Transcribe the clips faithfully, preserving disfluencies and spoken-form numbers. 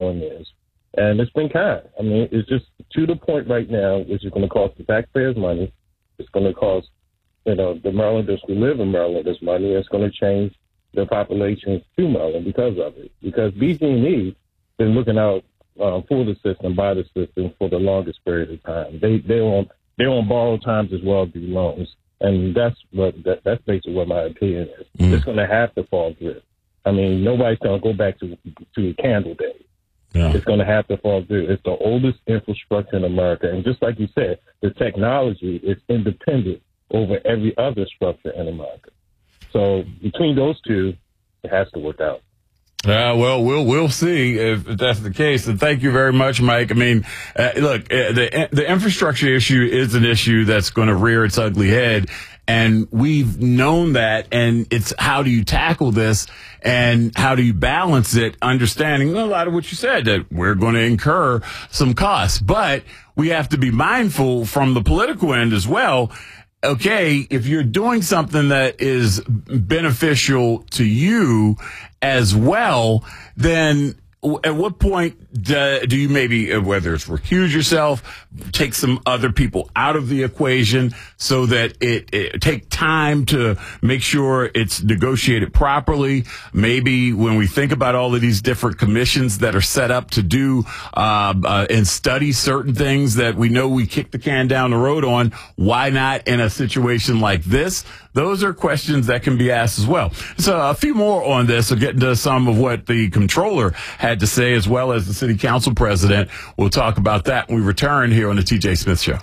doing is. And it's been kind. I mean, it's just to the point right now, which is going to cost the taxpayers money. It's going to cost, you know, the Marylanders who live in Maryland this money. It's going to change their populations to Maryland because of it. Because B G and E been looking out uh, for the system, by the system, for the longest period of time. They, they're on, they're on borrowed times as well as do loans. And that's what, that, that's basically what my opinion is. Mm. It's going to have to fall through. I mean, nobody's going to go back to, to Candle Day. Yeah. It's going to have to fall through. It's the oldest infrastructure in America. And just like you said, the technology is independent over every other structure in America. So between those two, it has to work out. Uh, well, we'll we'll see if that's the case. And thank you very much, Mike. I mean, uh, look, uh, the the infrastructure issue is an issue that's going to rear its ugly head. And we've known that, and it's how do you tackle this and how do you balance it, understanding a lot of what you said, that we're going to incur some costs. But we have to be mindful from the political end as well. Okay, if you're doing something that is beneficial to you as well, then at what point do, do you maybe, whether it's recuse yourself, take some other people out of the equation so that it, it take time to make sure it's negotiated properly? Maybe when we think about all of these different commissions that are set up to do uh, uh, and study certain things that we know we kick the can down the road on, why not in a situation like this? Those are questions that can be asked as well. So a few more on this. So get into some of what the comptroller had to say, as well as the city council president. We'll talk about that when we return here on the T J Smith Show.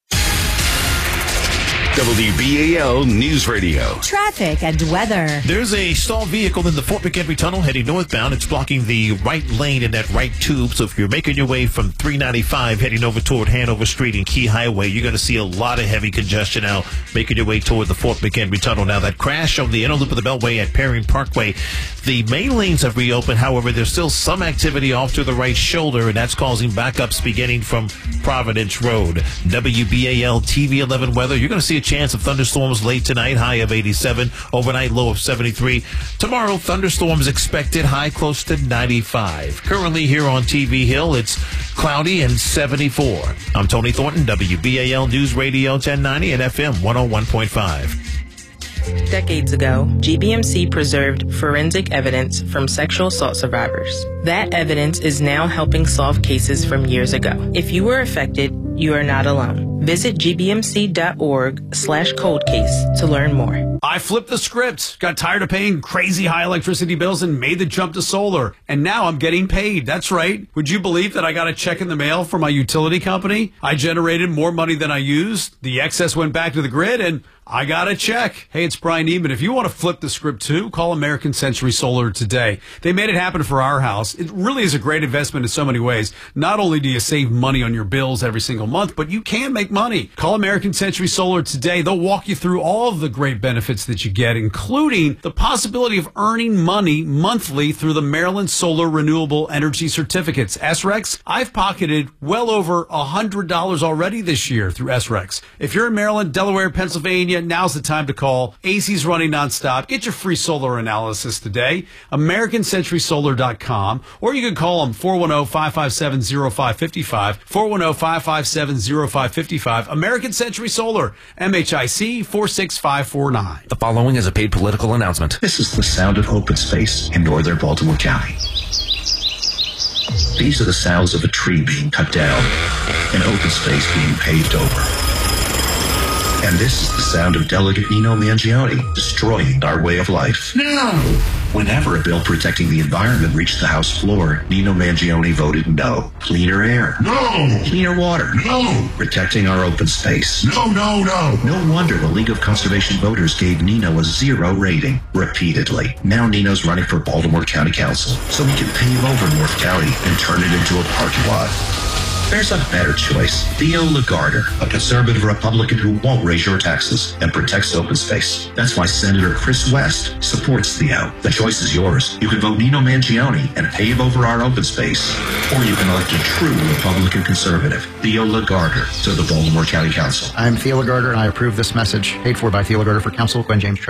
W B A L News Radio. Traffic and weather. There's a stalled vehicle in the Fort McHenry Tunnel heading northbound. It's blocking the right lane in that right tube. So if you're making your way from three ninety-five heading over toward Hanover Street and Key Highway, you're going to see a lot of heavy congestion now making your way toward the Fort McHenry Tunnel. Now, that crash on the inner loop of the Beltway at Perry Parkway, the main lanes have reopened. However, there's still some activity off to the right shoulder, and that's causing backups beginning from Providence Road. W B A L T V eleven weather. You're going to see a chance of thunderstorms late tonight, high of eighty-seven, overnight low of seventy-three. Tomorrow, thunderstorms expected, high close to ninety-five. Currently here on T V Hill, it's cloudy and seventy-four. I'm Tony Thornton, W B A L News Radio ten ninety and F M one oh one point five. Decades ago, G B M C preserved forensic evidence from sexual assault survivors. That evidence is now helping solve cases from years ago. If you were affected, you are not alone. Visit gbmc.org slash cold case to learn more. I flipped the script, got tired of paying crazy high electricity bills and made the jump to solar. And now I'm getting paid. That's right. Would you believe that I got a check in the mail from my utility company? I generated more money than I used. The excess went back to the grid and I got a check. Hey, it's Brian Neiman. If you want to flip the script too, call American Century Solar today. They made it happen for our house. It really is a great investment in so many ways. Not only do you save money on your bills every single month, but you can make money. Call American Century Solar today. They'll walk you through all of the great benefits that you get, including the possibility of earning money monthly through the Maryland Solar Renewable Energy Certificates. S R E Cs, I've pocketed well over one hundred dollars already this year through S R E Cs. If you're in Maryland, Delaware, Pennsylvania, now's the time to call. A C's running nonstop. Get your free solar analysis today. American Century Solar dot com, or you can call them four one zero, five five seven, zero five five five, four one zero, five five seven, zero five five five. American Century Solar, M H I C four six five four nine. The following is a paid political announcement. This is the sound of open space in northern Baltimore County. These are the sounds of a tree being cut down, an open space being paved over. And this is the sound of Delegate Nino Mangione destroying our way of life. No! Whenever a bill protecting the environment reached the House floor, Nino Mangione voted no. Cleaner air. No! Cleaner water. No! Protecting our open space. No, no, no! No wonder the League of Conservation Voters gave Nino a zero rating, repeatedly. Now Nino's running for Baltimore County Council, so we can pave over North County and turn it into a parking lot. There's a better choice. Theo Lagarder, a conservative Republican who won't raise your taxes and protects open space. That's why Senator Chris West supports Theo. The choice is yours. You can vote Nino Mangione and pave over our open space. Or you can elect a true Republican conservative, Theo Lagarder, to the Baltimore County Council. I'm Theo Lagarder, and I approve this message. Paid for by Theo Lagarder for Council, Gwen James, Treasurer.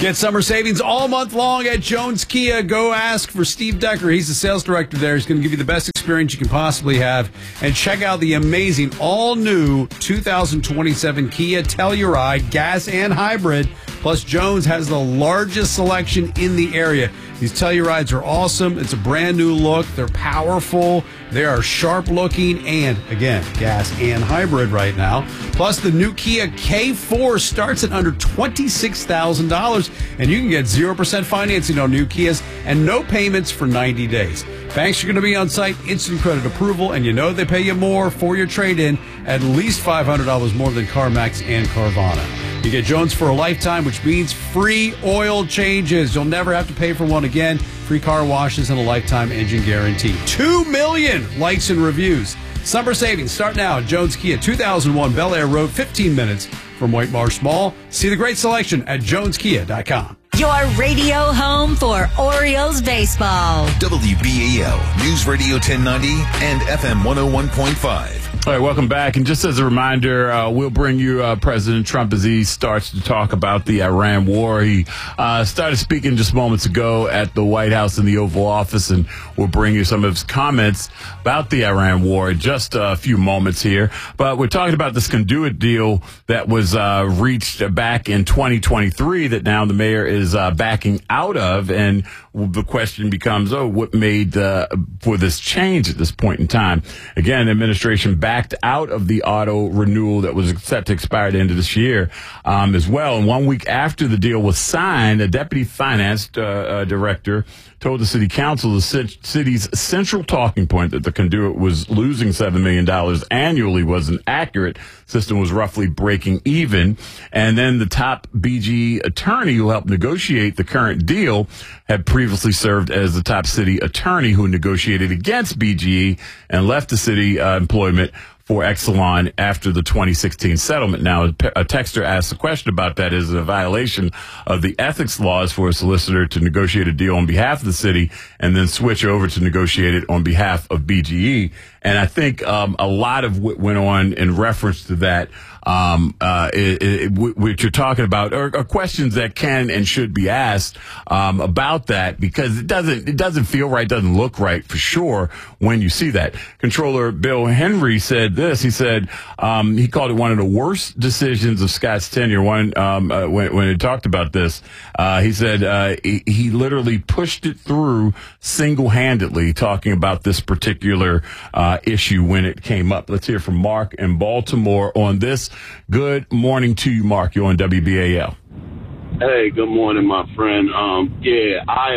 Get summer savings all month long at Jones Kia. Go ask for Steve Decker. He's the sales director there. He's going to give you the best experience you can possibly have. And check out the amazing all-new two thousand twenty-seven Kia Telluride, gas and hybrid. Plus, Jones has the largest selection in the area. These Tellurides are awesome. It's a brand new look. They're powerful. They are sharp looking and, again, gas and hybrid right now. Plus, the new Kia K four starts at under twenty-six thousand dollars, and you can get zero percent financing on new Kias and no payments for ninety days. Banks are going to be on site, instant credit approval, and you know they pay you more for your trade-in, at least five hundred dollars more than CarMax and Carvana. You get Jones for a lifetime, which means free oil changes. You'll never have to pay for one again. Free car washes and a lifetime engine guarantee. Two million likes and reviews. Summer savings start now at Jones Kia, two thousand one Bel Air Road, fifteen minutes from White Marsh Mall. See the great selection at jones kia dot com. Your radio home for Orioles baseball. W B A L News Radio ten ninety and F M one oh one point five. All right, welcome back. And just as a reminder, uh, we'll bring you uh, President Trump as he starts to talk about the Iran war. He uh, started speaking just moments ago at the White House in the Oval Office, and we'll bring you some of his comments about the Iran war in just a few moments here. But we're talking about this conduit deal that was uh, reached back in twenty twenty-three that now the mayor is uh, backing out of. And the question becomes, oh, what made uh, for this change at this point in time? Again, the administration backed out of the auto renewal that was set to expire at the end of this year um, as well. And one week after the deal was signed, a deputy finance uh, uh, director told the city council, the city's central talking point that the conduit was losing seven million dollars annually wasn't accurate. System was roughly breaking even. And then the top B G E attorney who helped negotiate the current deal had previously served as the top city attorney who negotiated against B G E and left the city uh, employment for Exelon after the twenty sixteen settlement. Now, a texter asked a question about that. Is it a violation of the ethics laws for a solicitor to negotiate a deal on behalf of the city and then switch over to negotiate it on behalf of B G E? And I think um, a lot of what went on in reference to that, um, uh, it, it, what you're talking about, are, are questions that can and should be asked um, about that, because it doesn't it doesn't feel right, doesn't look right for sure when you see that. Controller Bill Henry said this. He said um, he called it one of the worst decisions of Scott's tenure. One um, uh, when when he talked about this, uh, he said uh, he, he literally pushed it through single-handedly, talking about this particular uh, issue when it came up. Let's hear from Mark in Baltimore on this. Good morning to you, Mark. You're on W B A L. Hey, good morning, my friend. Um, yeah, I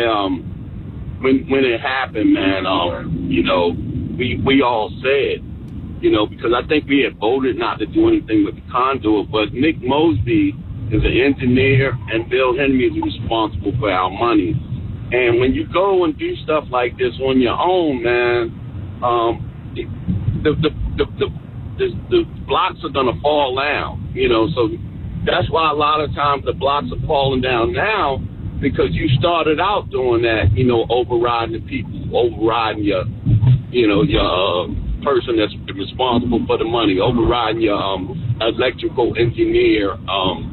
um, when when it happened, man, um, you know, we we all said, you know, because I think we had voted not to do anything with the conduit, but Nick Mosby is an engineer and Bill Henry is responsible for our money. And when you go and do stuff like this on your own, man, um, the the the the, the, the blocks are gonna fall down, you know. So that's why a lot of times the blocks are falling down now, because you started out doing that, you know, overriding the people, overriding your, you know, your uh, person that's responsible for the money, overriding your um, electrical engineer, um,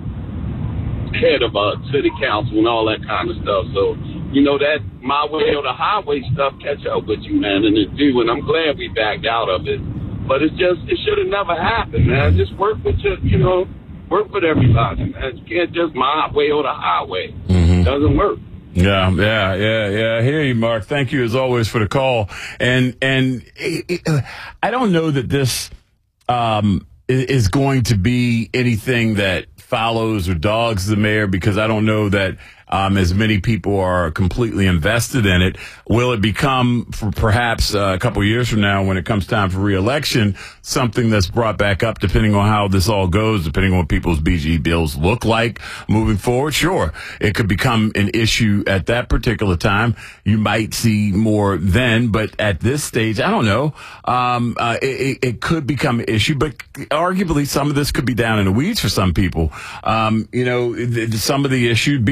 head of a city council and all that kind of stuff. So, you know, that my way or the highway stuff catch up with you, man, and it do, and I'm glad we backed out of it. But it's just, it should have never happened, man. Just work with your, you know, work with everybody, man. You can't just my way or the highway. Mm-hmm. It doesn't work. Yeah, yeah, yeah, yeah. I hear you, Mark. Thank you as always for the call. And and it, it, I don't know that this um, is going to be anything that follows or dogs the mayor, because I don't know that um, as many people are completely invested in it. Will it become, for perhaps uh, a couple of years from now, when it comes time for re-election, something that's brought back up, depending on how this all goes, depending on what people's B G E bills look like moving forward? Sure, it could become an issue at that particular time. You might see more then, but at this stage, I don't know. Um, uh, it, it could become an issue, but arguably some of this could be down in the weeds for some people. Um, you know, some of the issue, B G E is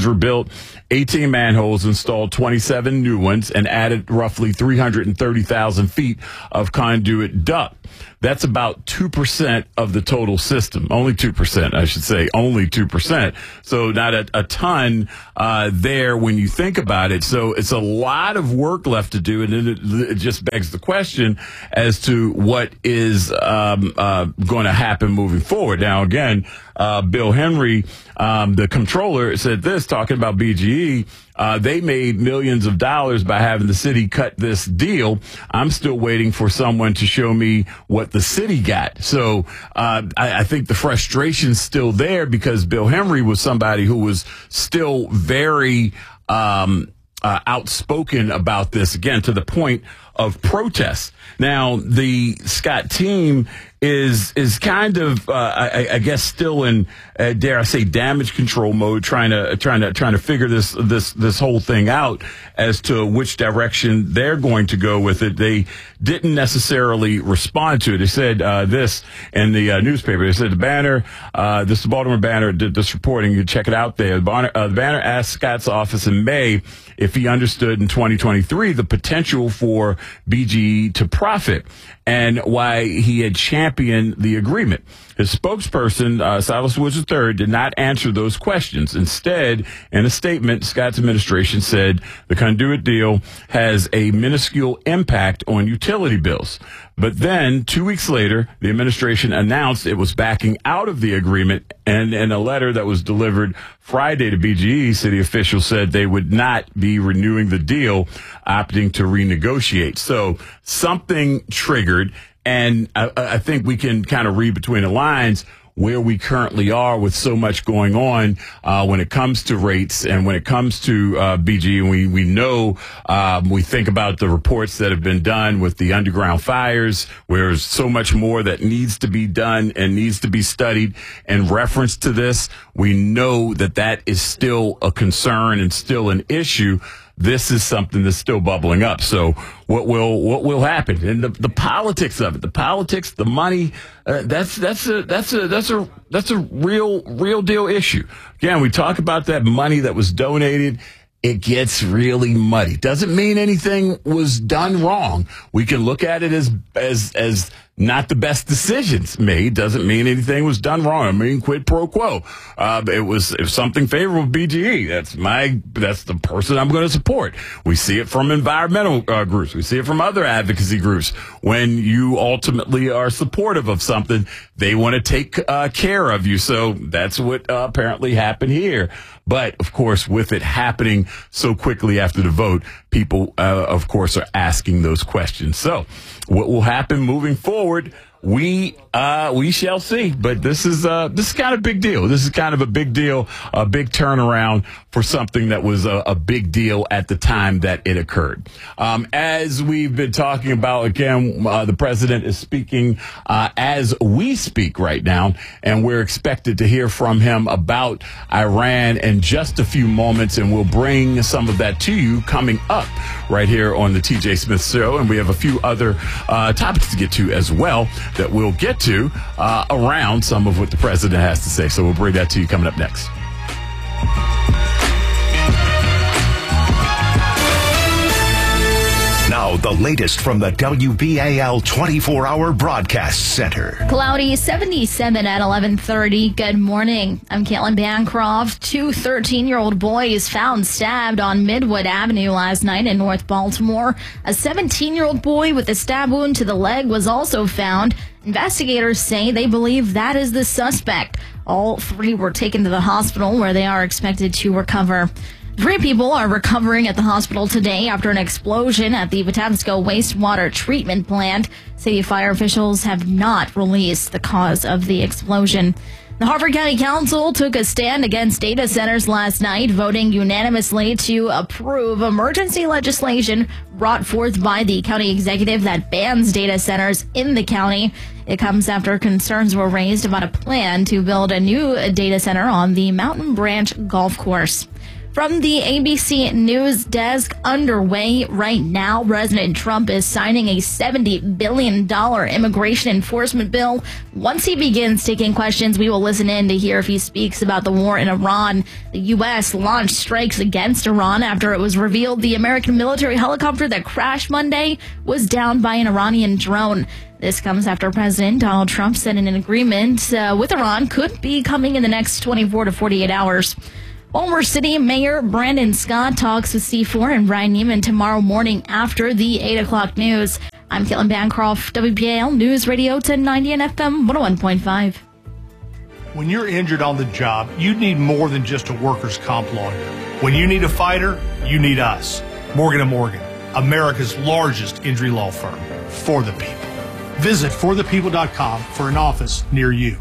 manager built eighteen manholes, installed twenty-seven new ones, and added roughly three hundred thirty thousand feet of conduit duct. That's about two percent of the total system. Only two percent, I should say. Only two percent. So not a, a ton uh, there when you think about it. So it's a lot of work left to do. And then it, it just begs the question as to what is um, uh, going to happen moving forward. Now, again, uh, Bill Henry, um, the comptroller, said this, talking about B G E. Uh, they made millions of dollars by having the city cut this deal. I'm still waiting for someone to show me what the city got. So uh, I, I think the frustration's still there because Bill Henry was somebody who was still very um, uh, outspoken about this, again, to the point of protest. Now, the Scott team is is kind of, uh, I, I guess, still in, uh, dare I say, damage control mode, trying to trying to trying to figure this this this whole thing out as to which direction they're going to go with it. They didn't necessarily respond to it. They said uh, this in the uh, newspaper. They said the Banner, uh, this Baltimore Banner did this reporting. You can check it out there. The Banner, uh, the Banner asked Scott's office in May if he understood in twenty twenty-three the potential for B G E to profit and why he had championed the agreement. His spokesperson, uh, Silas Woods the third, did not answer those questions. Instead, in a statement, Scott's administration said the conduit deal has a minuscule impact on utility bills. But then, two weeks later, the administration announced it was backing out of the agreement, and in a letter that was delivered Friday to B G E, city officials said they would not be renewing the deal, opting to renegotiate. So something triggered, and I, I think we can kind of read between the lines where we currently are with so much going on uh, when it comes to rates and when it comes to uh, B G E. And we, we know, um, we think about the reports that have been done with the underground fires, where there's so much more that needs to be done and needs to be studied in reference to this. We know that that is still a concern and still an issue. This is something that's still bubbling up. So what will what will happen? And the, the politics of it, the politics, the money, uh, that's that's a that's a that's a that's a real real deal issue. Again, we talk about that money that was donated. It gets really muddy. Doesn't mean anything was done wrong. We can look at it as as as not the best decisions made. Doesn't mean anything was done wrong. I mean, quid pro quo. Uh, it was if something favorable to B G E. That's my that's the person I'm going to support. We see it from environmental uh, groups. We see it from other advocacy groups. When you ultimately are supportive of something, they want to take uh, care of you. So that's what uh, apparently happened here. But, of course, with it happening so quickly after the vote, people, uh, of course, are asking those questions. So what will happen moving forward, we uh, we shall see. But this is uh, this is kind of a big deal. This is kind of a big deal, a big turnaround for something that was a, a big deal at the time that it occurred. Um, as we've been talking about, again, uh, the president is speaking uh, as we speak right now, and we're expected to hear from him about Iran in just a few moments, and we'll bring some of that to you coming up right here on the T J Smith Show. And we have a few other uh, topics to get to as well that we'll get to uh, around some of what the president has to say. So we'll bring that to you coming up next. Now, the latest from the W B A L twenty-four hour Broadcast Center. Cloudy, seventy-seven at eleven thirty. Good morning. I'm Caitlin Bancroft. Two thirteen-year-old boys found stabbed on Midwood Avenue last night in North Baltimore. A seventeen-year-old boy with a stab wound to the leg was also found. Investigators say they believe that is the suspect. All three were taken to the hospital where they are expected to recover. Three people are recovering at the hospital today after an explosion at the Patapsco wastewater treatment plant. City fire officials have not released the cause of the explosion. The Harford County Council took a stand against data centers last night, voting unanimously to approve emergency legislation brought forth by the county executive that bans data centers in the county. It comes after concerns were raised about a plan to build a new data center on the Mountain Branch Golf Course. From the A B C News desk, underway right now, President Trump is signing a seventy billion dollars immigration enforcement bill. Once he begins taking questions, we will listen in to hear if he speaks about the war in Iran. The U S launched strikes against Iran after it was revealed the American military helicopter that crashed Monday was downed by an Iranian drone. This comes after President Donald Trump said an agreement uh, with Iran could be coming in the next twenty-four to forty-eight hours. Baltimore City Mayor Brandon Scott talks with C four and Brian Neiman tomorrow morning after the eight o'clock news. I'm Caitlin Bancroft, W B A L News Radio ten ninety and F M one oh one point five. When you're injured on the job, you need more than just a workers' comp lawyer. When you need a fighter, you need us. Morgan and Morgan, America's largest injury law firm. For the people. Visit for the people dot com for an office near you.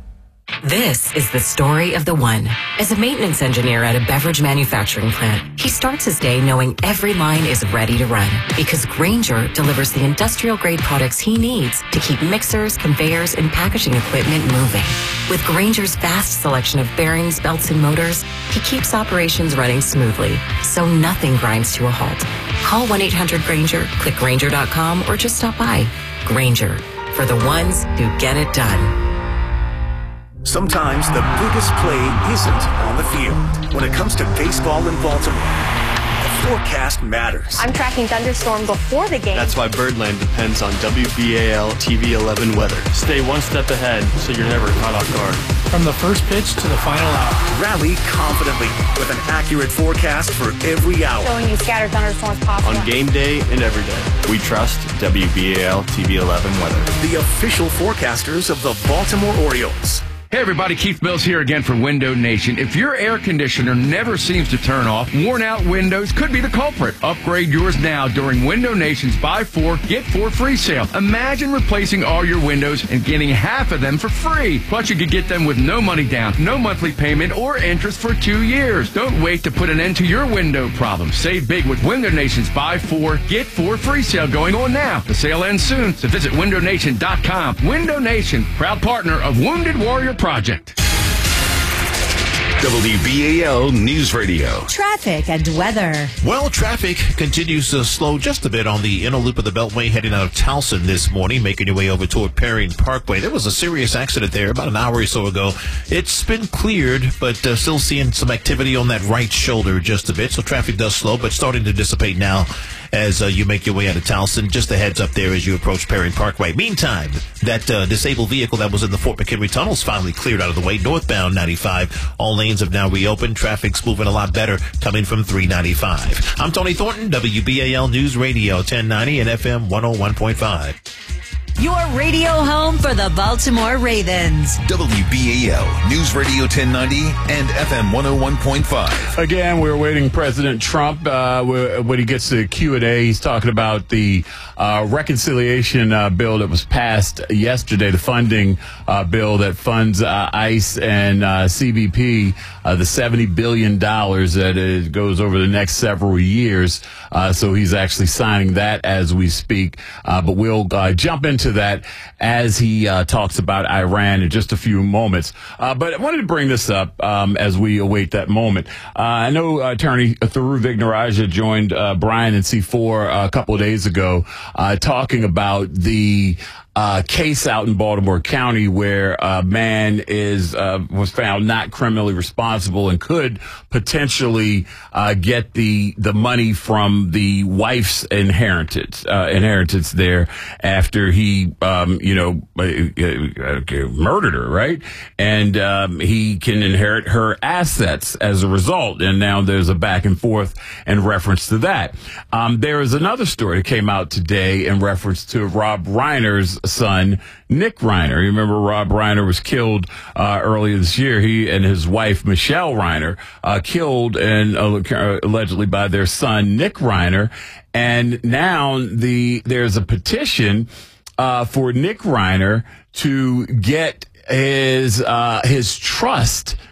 This is the story of the one. As a maintenance engineer at a beverage manufacturing plant, he starts his day knowing every line is ready to run because Grainger delivers the industrial-grade products he needs to keep mixers, conveyors, and packaging equipment moving. With Grainger's vast selection of bearings, belts, and motors, he keeps operations running smoothly, so nothing grinds to a halt. Call one eight hundred Grainger, click Grainger dot com, or just stop by. Grainger, for the ones who get it done. Sometimes the biggest play isn't on the field. When it comes to baseball in Baltimore, the forecast matters. I'm tracking thunderstorm before the game. That's why Birdland depends on W B A L T V eleven weather. Stay one step ahead so you're never caught off guard. From the first pitch to the final out. Rally confidently with an accurate forecast for every hour. Showing you scattered thunderstorms possible. On game day and every day, we trust W B A L T V eleven weather. The official forecasters of the Baltimore Orioles. Hey everybody, Keith Mills here again for Window Nation. If your air conditioner never seems to turn off, worn out windows could be the culprit. Upgrade yours now during Window Nation's Buy Four, Get Four free sale. Imagine replacing all your windows and getting half of them for free. Plus you could get them with no money down, no monthly payment, or interest for two years. Don't wait to put an end to your window problem. Save big with Window Nation's Buy Four, Get Four free sale going on now. The sale ends soon, so visit window nation dot com. Window Nation, proud partner of Wounded Warrior Project. W B A L News Radio. Traffic and weather. Well, traffic continues to slow just a bit on the inner loop of the Beltway heading out of Towson this morning, making your way over toward Perry Parkway. There was a serious accident there about an hour or so ago. It's been cleared, but uh, still seeing some activity on that right shoulder just a bit. So traffic does slow, but starting to dissipate now as uh, you make your way out of Towson. Just a heads up there as you approach Perry Parkway. Meantime, that uh, disabled vehicle that was in the Fort McHenry tunnel is finally cleared out of the way. Northbound ninety-five. All lanes have now reopened. Traffic's moving a lot better coming from three ninety-five. I'm Tony Thornton, W B A L News Radio ten ninety and F M one oh one point five. Your radio home for the Baltimore Ravens. W B A L News Radio ten ninety and F M one oh one point five. Again, we're awaiting President Trump. Uh, when he gets to Q and A, he's talking about the uh, reconciliation uh, bill that was passed yesterday, the funding uh, bill that funds uh, ICE and uh, C B P, uh, the seventy billion dollars that it goes over the next several years. Uh, so he's actually signing that as we speak. Uh, but we'll uh, jump into that as he uh, talks about Iran in just a few moments. Uh, but I wanted to bring this up um, as we await that moment. Uh, I know uh, Attorney Thuru Vignarajah joined uh, Brian and C four a couple of days ago uh, talking about the Uh, case out in Baltimore County where a man is uh, was found not criminally responsible and could potentially uh, get the the money from the wife's inheritance uh, inheritance there after he um, you know uh, uh, murdered her, right? And um, he can inherit her assets as a result. And now there's a back and forth in reference to that. Um, there is another story that came out today in reference to Rob Reiner's son, Nick Reiner. You remember Rob Reiner was killed uh, earlier this year. He and his wife, Michelle Reiner, uh, killed and uh, allegedly by their son, Nick Reiner. And now the there's a petition uh, for Nick Reiner to get his uh, his trust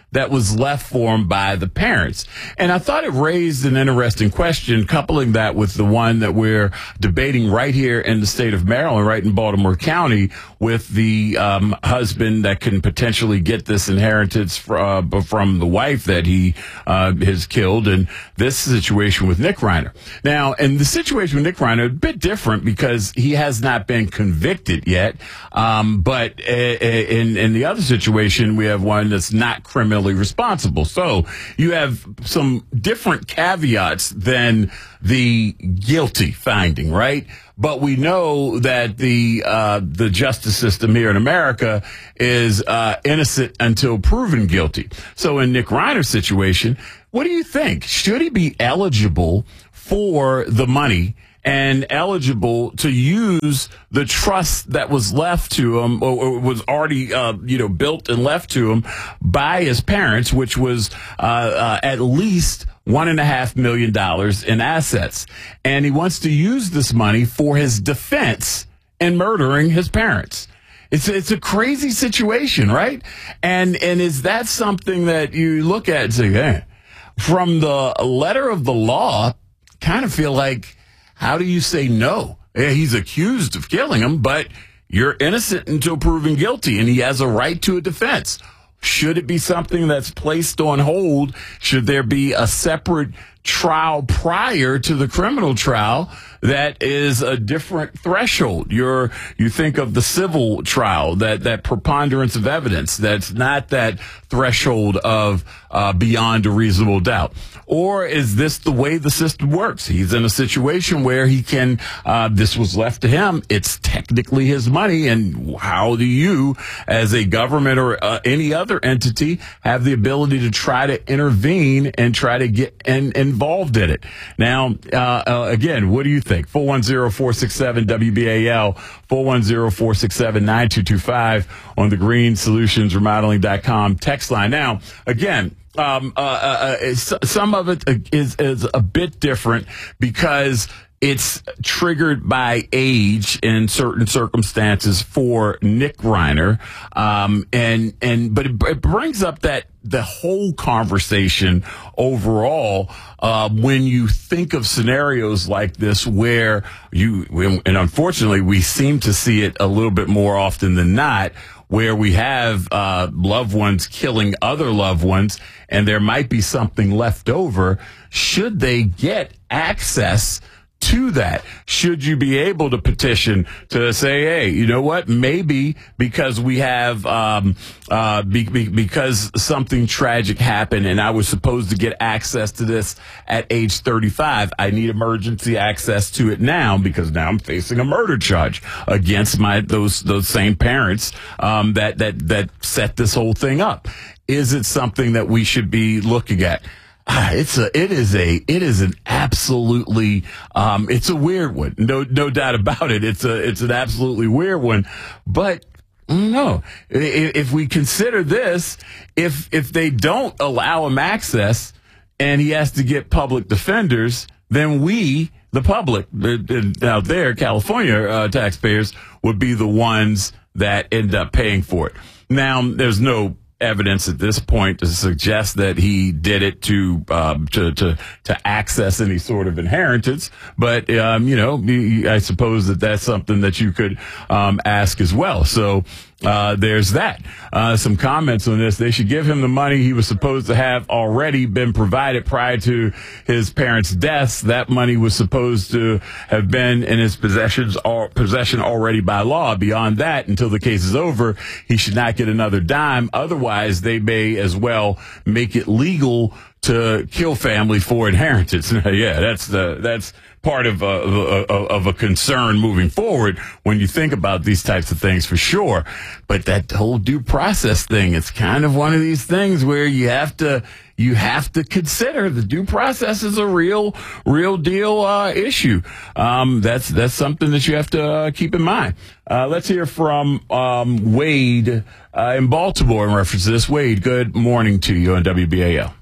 that was left for him by the parents. And I thought it raised an interesting question, coupling that with the one that we're debating right here in the state of Maryland, right in Baltimore County, with the um, husband that can potentially get this inheritance from, uh, from the wife that he uh, has killed, and this situation with Nick Reiner. Now, and the situation with Nick Reiner, a bit different because he has not been convicted yet, um, but uh, in, in the other situation, we have one that's not criminally responsible. So you have some different caveats than the guilty finding, right? But we know that the uh, the justice system here in America is uh, innocent until proven guilty. So in Nick Reiner's situation, what do you think? Should he be eligible for the money and eligible to use the trust that was left to him, or, or was already, uh, you know, built and left to him by his parents, which was uh, uh, at least one and a half million dollars in assets. And he wants to use this money for his defense in murdering his parents. It's it's a crazy situation, right? And and is that something that you look at and say, hey, from the letter of the law, kind of feel like, how do you say no? Yeah, he's accused of killing him, but you're innocent until proven guilty, and he has a right to a defense. Should it be something that's placed on hold? Should there be a separate trial prior to the criminal trial that is a different threshold? You're, you think of the civil trial, that, that preponderance of evidence, that's not that threshold of uh, beyond a reasonable doubt. Or is this the way the system works? He's in a situation where he can, uh, this was left to him. It's technically his money. And how do you, as a government or uh, any other entity, have the ability to try to intervene and try to get in, involved in it? Now, uh, uh, again, what do you think? four one zero, four six seven, W B A L, four one zero, four six seven, nine two two five on the green solutions remodeling dot com text line. Now, again, Um, uh, uh, uh, some of it is, is a bit different because it's triggered by age in certain circumstances for Nick Reiner. Um, and, and, but it, it brings up that the whole conversation overall, uh, when you think of scenarios like this where you, and unfortunately we seem to see it a little bit more often than not, where we have uh, loved ones killing other loved ones, and there might be something left over. Should they get access to that? Should you be able to petition to say, hey, you know what, maybe because we have, um, uh, be, be, because something tragic happened and I was supposed to get access to this at age thirty-five, I need emergency access to it now because now I'm facing a murder charge against my, those, those same parents, um, that, that, that set this whole thing up. Is it something that we should be looking at? It's a, it is a, it is an absolutely, um, it's a weird one. No, no doubt about it. It's a, it's an absolutely weird one. But no, if we consider this, if, if they don't allow him access and he has to get public defenders, then we, the public out there, California uh, taxpayers, would be the ones that end up paying for it. Now, there's no evidence at this point to suggest that he did it to um, to to to access any sort of inheritance, but um, you know, I suppose that that's something that you could um, ask as well. So uh, there's that. Uh, some comments on this. They should give him the money he was supposed to have already been provided prior to his parents' deaths. That money was supposed to have been in his possessions or possession already by law. Beyond that, until the case is over, he should not get another dime. Otherwise, they may as well make it legal to kill family for inheritance. Yeah, that's the that's part of a, of, a, of a concern moving forward when you think about these types of things, for sure. But that whole due process thing, it's kind of one of these things where you have to you have to consider the due process is a real real deal uh, issue. Um, that's that's something that you have to uh, keep in mind. Uh, let's hear from um, Wade uh, in Baltimore in reference to this. Wade, good morning to you on W B A L.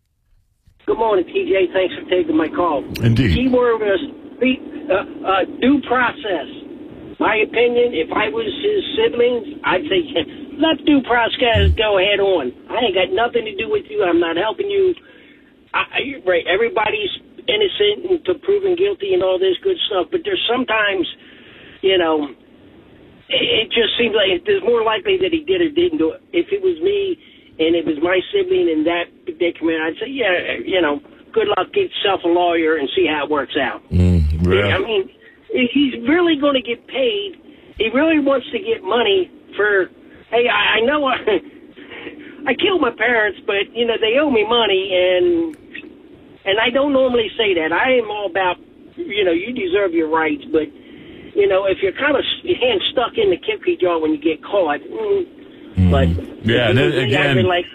Good morning, T J. Thanks for taking my call. Indeed. Key word was uh, uh, due process. my opinion, if I was his siblings, I'd say, let due process go head on. I ain't got nothing to do with you. I'm not helping you. I, you're right. Everybody's innocent until proven guilty and all this good stuff. But there's sometimes, you know, it, it just seems like there's more likely that he did or didn't do it. If it was me and it was my sibling in that predicament, I'd say, yeah, you know, good luck, get yourself a lawyer and see how it works out. Mm, yeah. I mean, he's really going to get paid. He really wants to get money for, hey, I, I know I, I killed my parents, but, you know, they owe me money, and and I don't normally say that. I am all about, you know, you deserve your rights, but, you know, if you're kind of your hand stuck in the cookie jar when you get caught, mm, mm. but yeah, and then, again, like,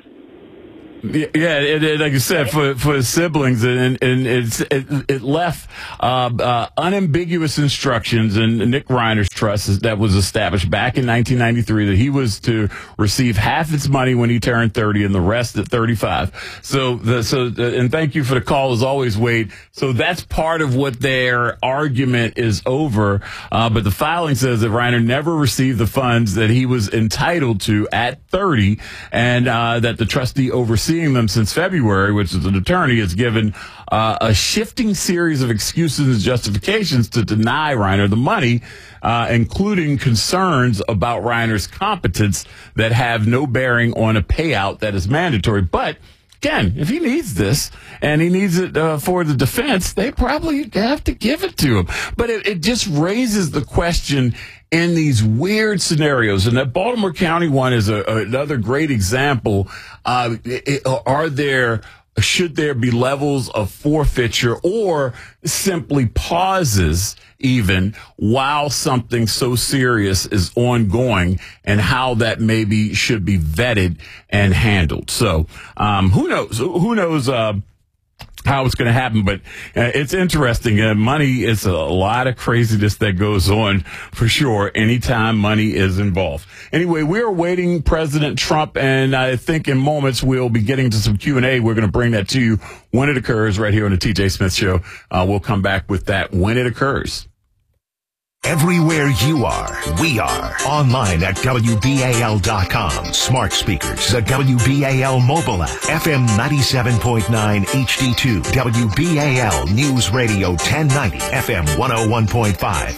yeah, it, it, like I said, for for siblings, and and it's it, it left uh, uh, unambiguous instructions in Nick Reiner's trust that was established back in nineteen ninety-three that he was to receive half its money when he turned thirty and the rest at thirty-five. So, the, so, the, and thank you for the call as always, Wade. So that's part of what their argument is over. Uh, but the filing says that Reiner never received the funds that he was entitled to at thirty, and uh, that the trustee oversees seeing them since February, which is an attorney, has given uh, a shifting series of excuses and justifications to deny Reiner the money, uh, including concerns about Reiner's competence that have no bearing on a payout that is mandatory. But again, if he needs this and he needs it uh, for the defense, they probably have to give it to him. But it, it just raises the question in these weird scenarios, and that Baltimore County one is a, another great example. Uh, it, are there, should there be levels of forfeiture or simply pauses even while something so serious is ongoing, and how that maybe should be vetted and handled? So, um, who knows? Who knows? Uh, how it's going to happen, but uh, it's interesting. Uh, money is a lot of craziness that goes on for sure anytime money is involved. Anyway, we're awaiting President Trump, and I think in moments we'll be getting to some Q and A. We're going to bring that to you when it occurs right here on the T J Smith Show. Uh, we'll come back with that when it occurs. Everywhere you are, we are. Online at W B A L dot com. Smart speakers, the W B A L mobile app. F M ninety-seven point nine H D two. W B A L News Radio ten ninety. F M one oh one point five.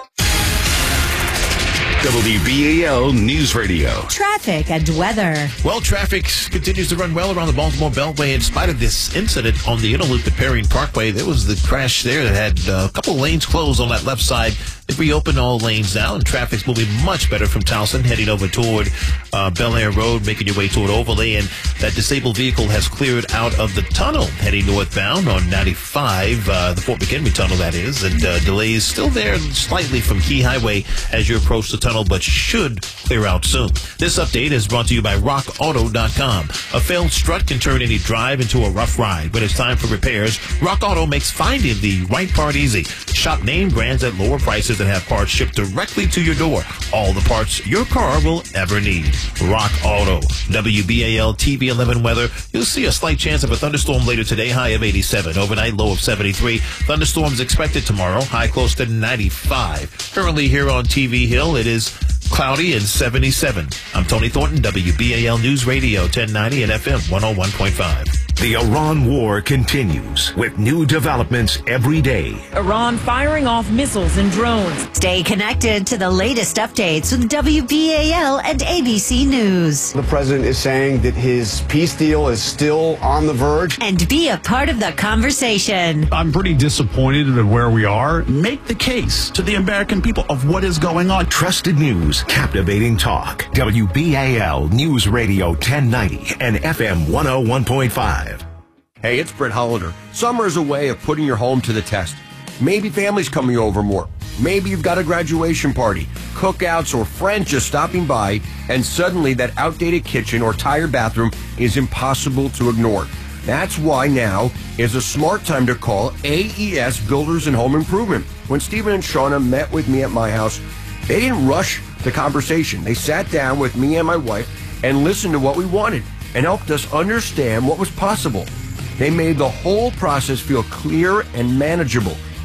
W B A L News Radio. Traffic and weather. Well, traffic continues to run well around the Baltimore Beltway in spite of this incident on the Interloop at Perrine Parkway. There was the crash there that had uh, a couple of lanes closed on that left side. They've reopened all lanes now, and traffic's moving much better from Towson, heading over toward uh, Bel Air Road, making your way toward Overlay, and that disabled vehicle has cleared out of the tunnel, heading northbound on ninety-five, uh, the Fort McHenry tunnel, that is, and uh, delays still there slightly from Key Highway as you approach the tunnel, but should clear out soon. This update is brought to you by rock auto dot com. A failed strut can turn any drive into a rough ride. When it's time for repairs, Rock Auto makes finding the right part easy. Shop name brands at lower prices and have parts shipped directly to your door. All the parts your car will ever need. Rock Auto. W B A L T V eleven weather. You'll see a slight chance of a thunderstorm later today, high of eighty-seven. Overnight, low of seventy-three. Thunderstorms expected tomorrow, high close to ninety-five. Currently here on T V Hill, it is cloudy and seventy-seven. I'm Tony Thornton, W B A L News Radio ten ninety and F M one oh one point five. The Iran war continues with new developments every day. Iran firing off missiles and drones. Stay connected to the latest updates with W B A L and A B C News. The president is saying that his peace deal is still on the verge. And be a part of the conversation. I'm pretty disappointed at where we are. Make the case to the American people of what is going on. Trusted news, captivating talk. W B A L News Radio ten ninety and F M one oh one point five. Hey, it's Brett Hollander. Summer is a way of putting your home to the test. Maybe family's coming over more. Maybe you've got a graduation party, cookouts, or friends just stopping by, and suddenly that outdated kitchen or tired bathroom is impossible to ignore. That's why now is a smart time to call A E S Builders and Home Improvement. When Stephen and Shauna met with me at my house, they didn't rush the conversation. They sat down with me and my wife and listened to what we wanted and helped us understand what was possible. They made the whole process feel clear and manageable.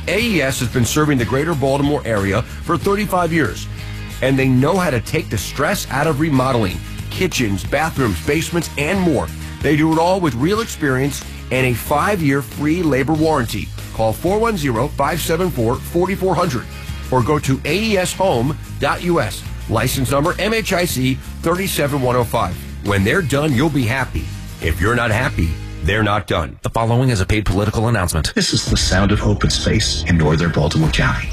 A E S has been serving the greater Baltimore area for thirty-five years, and they know how to take the stress out of remodeling. Kitchens, bathrooms, basements, and more. They do it all with real experience and a five-year free labor warranty. Call four one zero, five seven four, four four zero zero or go to A E S home dot U S. License number M H I C three seven one zero five. When they're done, you'll be happy. If you're not happy, they're not done. The following is a paid political announcement. This is the sound of open space in northern Baltimore County.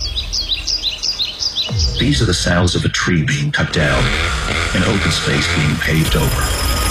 These are the sounds of a tree being cut down, an open space being paved over.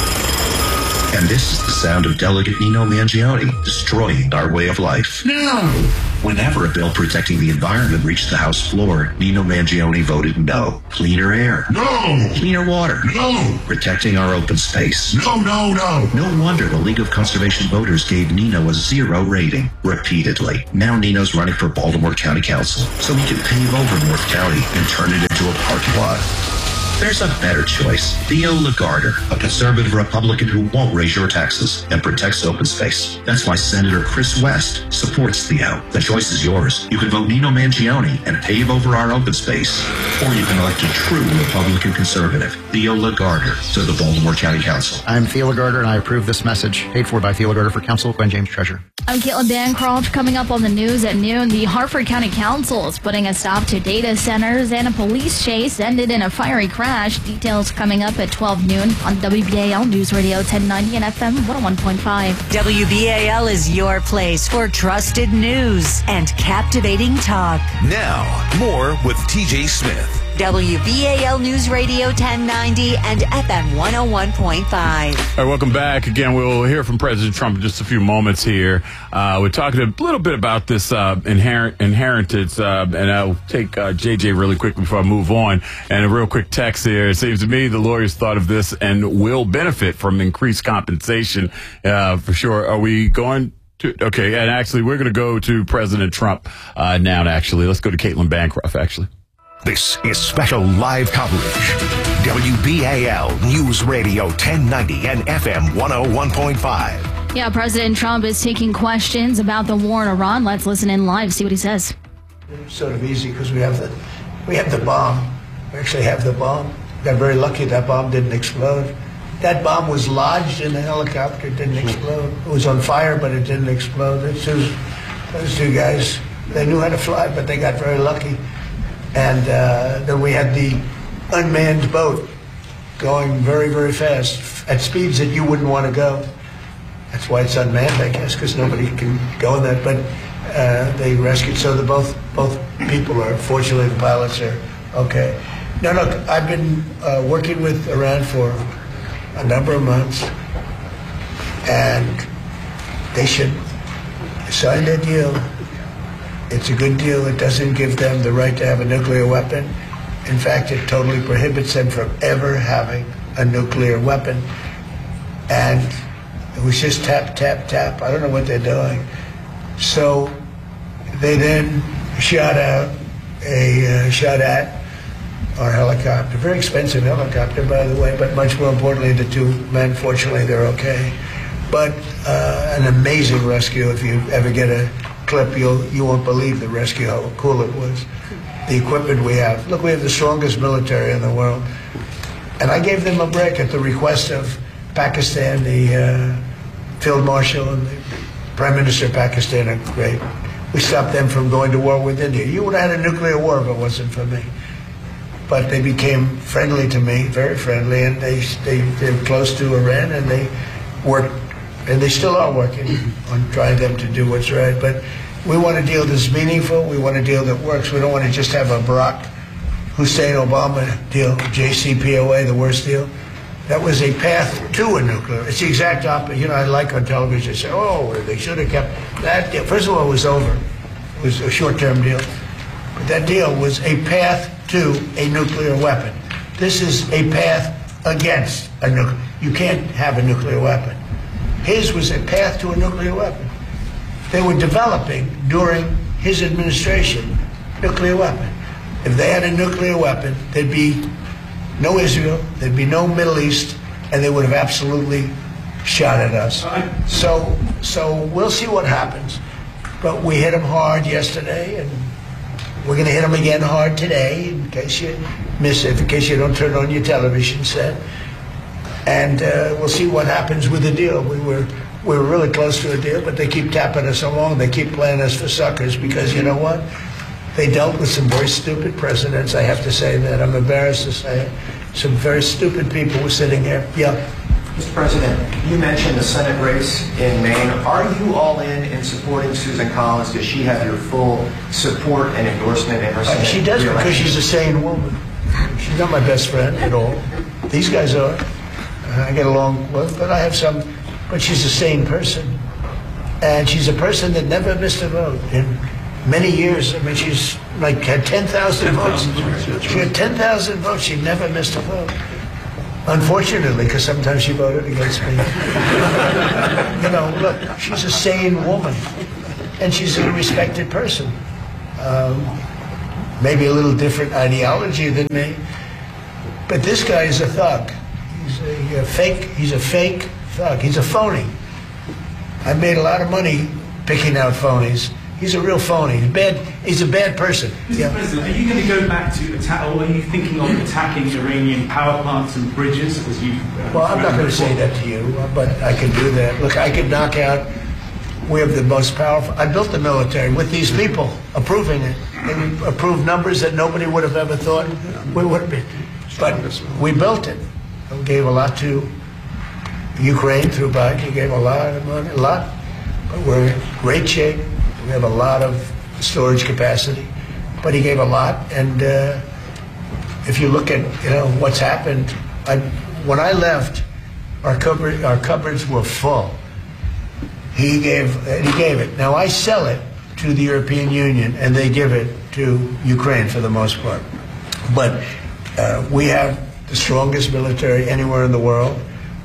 And this is the sound of Delegate Nino Mangione destroying our way of life. No! Whenever a bill protecting the environment reached the House floor, Nino Mangione voted no. Cleaner air. No! Cleaner water. No! Protecting our open space. No, no, no! No wonder the League of Conservation Voters gave Nino a zero rating repeatedly. Now Nino's running for Baltimore County Council, so he can pave over North County and turn it into a parking lot. There's a better choice. Theo Lagarder, a conservative Republican who won't raise your taxes and protects open space. That's why Senator Chris West supports Theo. The choice is yours. You can vote Nino Mangione and pave over our open space. Or you can elect a true Republican conservative, Theo Lagarder, to the Baltimore County Council. I'm Theo Lagarder, and I approve this message. Paid for by Theo Lagarder for Council, Gwen James, Treasurer. I'm Caitlin Bancroft. Coming up on the news at noon, the Harford County Council is putting a stop to data centers, and a police chase ended in a fiery crash. Details coming up at twelve noon on W B A L News Radio ten ninety and F M one oh one point five. W B A L is your place for trusted news and captivating talk. Now, more with T J Smith. W B A L News Radio ten ninety and F M one oh one point five. All right, welcome back. Again, we'll hear from President Trump in just a few moments here. Uh, we're talking a little bit about this uh, inherent inheritance, uh, and I'll take uh, J J really quick before I move on. And a real quick text here. It seems to me the lawyers thought of this and will benefit from increased compensation uh, for sure. Are we going to? Okay, and actually, we're going to go to President Trump uh, now. Actually, let's go to Caitlin Bancroft, actually. This is special live coverage. W B A L News Radio ten ninety and F M one oh one point five. Yeah, President Trump is taking questions about the war in Iran. Let's listen in live, see what he says. It's sort of easy because we have the we have the bomb. We actually have the bomb. We got very lucky that bomb didn't explode. That bomb was lodged in the helicopter. It didn't explode. It was on fire, but it didn't explode. Those two, those two guys, they knew how to fly, but they got very lucky. And uh, then we had the unmanned boat going very, very fast at speeds that you wouldn't want to go. That's why it's unmanned, I guess, because nobody can go in that. But uh, they rescued. So the both both people are, fortunately, the pilots are okay. Now, look, I've been uh, working with Iran for a number of months, and they should sign that deal. It's a good deal. It doesn't give them the right to have a nuclear weapon. In fact, it totally prohibits them from ever having a nuclear weapon. And it was just tap, tap, tap. I don't know what they're doing. So they then shot out a uh, shot at our helicopter. Very expensive helicopter, by the way, but much more importantly, the two men, fortunately, they're okay. But uh, an amazing rescue. If you ever get a clip, you'll, you won't believe the rescue, how cool it was. The equipment we have. Look, we have the strongest military in the world. And I gave them a break at the request of Pakistan. The uh, Field Marshal and the Prime Minister of Pakistan are great. We stopped them from going to war with India. You would have had a nuclear war if it wasn't for me. But they became friendly to me, very friendly, and they, they, they're close to Iran, and they worked, and they still are working on trying them to do what's right. But we want a deal that's meaningful. We want a deal that works. We don't want to just have a Barack Hussein Obama deal, J C P O A, the worst deal. That was a path to a nuclear. It's the exact opposite. You know, I like on television, they say, oh, they should have kept that deal. First of all, it was over. It was a short-term deal. But that deal was a path to a nuclear weapon. This is a path against a nuclear. You can't have a nuclear weapon. His was a path to a nuclear weapon. They were developing during his administration nuclear weapon. If they had a nuclear weapon, there'd be no Israel, there'd be no Middle East, and they would have absolutely shot at us. So, so we'll see what happens. but we hit him hard yesterday, and we're going to hit him again hard today, in case you miss it, in case you don't turn on your television set. And uh, we'll see what happens with the deal. We were we were really close to a deal, but they keep tapping us along. They keep playing us for suckers because, you know what? They dealt with some very stupid presidents. I have to say that. I'm embarrassed to say it. Some very stupid people were sitting here. Yeah. Mister President, you mentioned the Senate race in Maine. Are you all in in supporting Susan Collins? Does she have your full support and endorsement in her Senate Uh, she does re-election? because she's a sane woman. She's not my best friend at all. These guys are. Uh, I get along with, but I have some. But she's a sane person, and she's a person that never missed a vote in many years. I mean, she's like had ten thousand votes. She had ten thousand votes. She never missed a vote. Unfortunately, because sometimes she voted against me. You know, look, she's a sane woman, and she's a respected person. Um, maybe a little different ideology than me, but this guy is a thug. He's a, a fake. He's a fake thug. He's a phony. I made a lot of money picking out phonies. He's a real phony. He's bad. He's a bad person. Mister Yeah. President, are you going to go back to attack, or are you thinking of attacking Iranian power plants and bridges as you? Uh, Well, I'm not going to say that to you, but I can do that. Look, I can knock out. We have the most powerful. I built the military with these people approving it. They approved numbers that nobody would have ever thought we would have been. But we built it. We gave a lot to Ukraine through Biden. He gave a lot of money, a lot. But we're in great shape. We have a lot of storage capacity. But he gave a lot. And uh, if you look at you know what's happened, I, when I left, our cupboard, our cupboards were full. He gave he gave it. Now I sell it to the European Union, and they give it to Ukraine for the most part. But uh, we have the strongest military anywhere in the world,